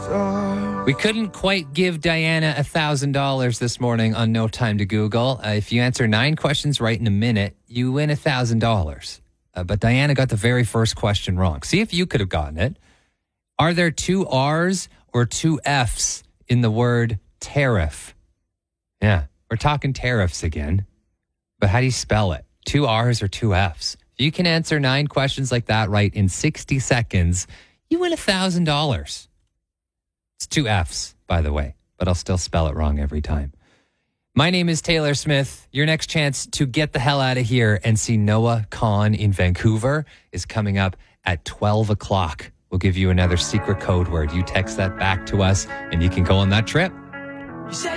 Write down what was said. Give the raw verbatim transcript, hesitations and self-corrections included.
We couldn't quite give Diana one thousand dollars this morning on No Time to Google. Uh, if you answer nine questions right in a minute, you win one thousand dollars. Uh, but Diana got the very first question wrong. See if you could have gotten it. Are there two R's or two F's in the word tariff? Yeah, we're talking tariffs again. But how do you spell it? Two R's or two F's? If you can answer nine questions like that right in sixty seconds, you win one thousand dollars. It's two F's, by the way, but I'll still spell it wrong every time. My name is Taylor Smith. Your next chance to get the hell out of here and see Noah Kahan in Vancouver is coming up at twelve o'clock. We'll give you another secret code word. You text that back to us and you can go on that trip.